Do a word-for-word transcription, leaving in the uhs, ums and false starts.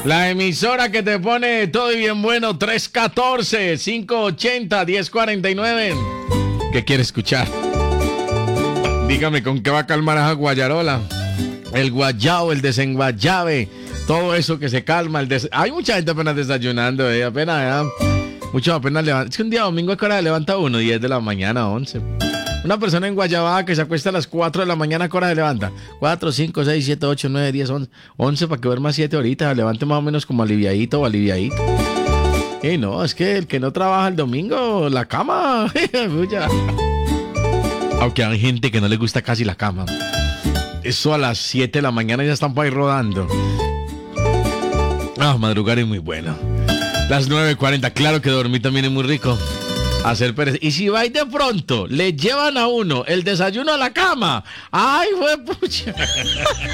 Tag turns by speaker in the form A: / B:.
A: La emisora que te pone todo y bien bueno, tres uno cuatro, cinco ocho cero, uno cero cuatro nueve. ¿Qué quiere escuchar? Dígame con qué va a calmar esa guayarola. El guayao, el desenguayabe, todo eso que se calma. El des... Hay mucha gente apenas desayunando, eh, apenas, eh. Muchos apenas levantan. Es que un día domingo, ¿a qué hora se levanta uno? diez de la mañana, once. Una persona en Guayabá que se acuesta a las cuatro de la mañana, ¿a qué hora se levanta? cuatro, cinco, seis, siete, ocho, nueve, diez, once. once para que duerma siete horitas, se levante más o menos como aliviadito o aliviadito. Y no, es que el que no trabaja el domingo, la cama. Aunque hay gente que no le gusta casi la cama. Eso a las siete de la mañana ya están por ahí rodando. Ah, madrugar es muy bueno. Las nueve cuarenta, claro que dormir también es muy rico. Hacer pereza. Y si va y de pronto le llevan a uno el desayuno a la cama. ¡Ay, fue pucha!